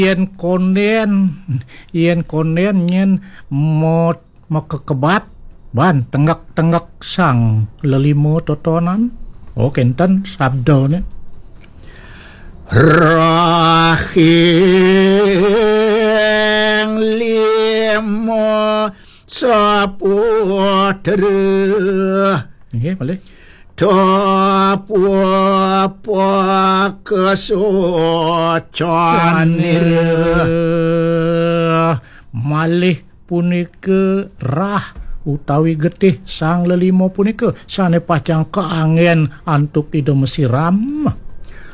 yen konden nyen mau kekebat ban tenggak sang lelimo totonan kenten sabdone rahing limo saputra nggih boleh Tapa kesocanir malih punika rah utawi getih sang lelimo punika sane pacang keangen antuk ida mesiram